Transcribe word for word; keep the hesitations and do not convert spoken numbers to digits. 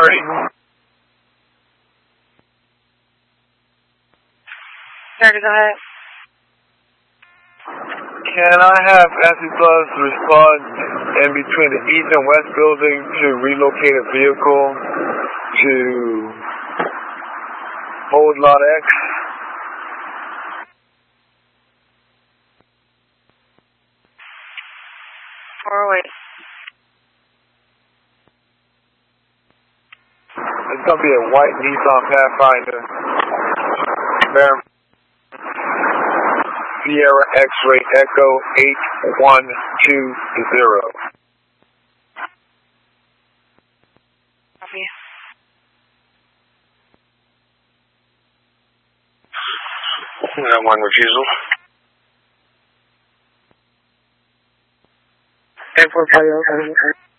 thirty. thirty, go ahead. Can I have Anthony Plus respond in between the east and west building to relocate a vehicle to hold lot X? four oh eight. It's going to be a white Nissan Pathfinder. Bear. Sierra X-Ray Echo eight one two zero. Copy. That one refusal. ten four five.